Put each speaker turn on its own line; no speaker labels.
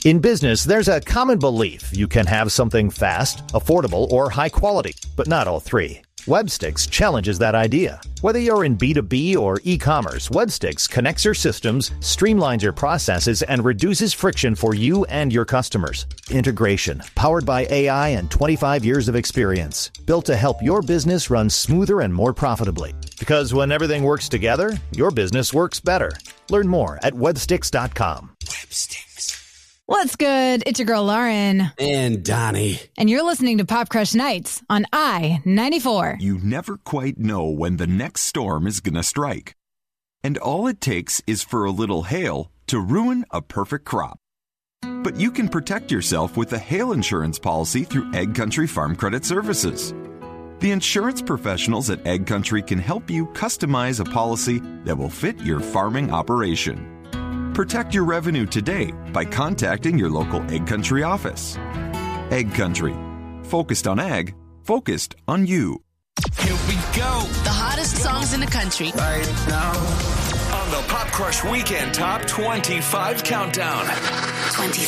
In business, there's a common belief you can have something fast, affordable, or high quality, but not all three. Webstix challenges that idea. Whether you're in B2B or e-commerce, Webstix connects your systems, streamlines your processes, and reduces friction for you and your customers. Integration, powered by AI and 25 years of experience. Built to help your business run smoother and more profitably. Because when everything works together, your business works better. Learn more at webstix.com.
Webstix.
What's good? It's your girl, Lauren.
And Donnie.
And you're listening to Pop Crush Nights on I-94.
You never quite know when the next storm is going to strike. And all it takes is for a little hail to ruin a perfect crop. But you can protect yourself with a hail insurance policy through Egg Country Farm Credit Services. The insurance professionals at Egg Country can help you customize a policy that will fit your farming operation. Protect your revenue today by contacting your local Egg Country office. Egg Country. Focused on ag, focused on you.
Here we go.
The hottest songs in the country.
Right now. On the Pop Crush Weekend Top 25 Countdown. 20.